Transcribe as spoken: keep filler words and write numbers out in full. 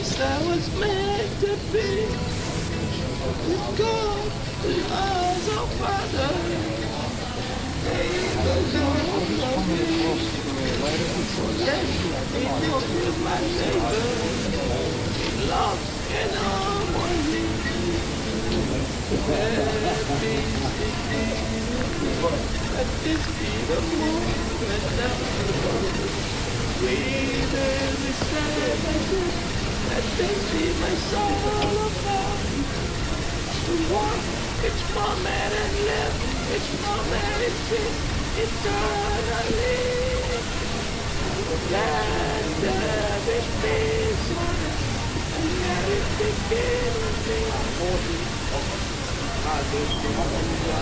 that was meant to be. With God, as our Father, He goes on loving. Yes, He fulfills my neighbor. Love and harmony. Let this be the moment now. Breathe every second. Let this be my soul about. To walk each moment and live each moment exist eternally. Let there be peace and let it begin with me.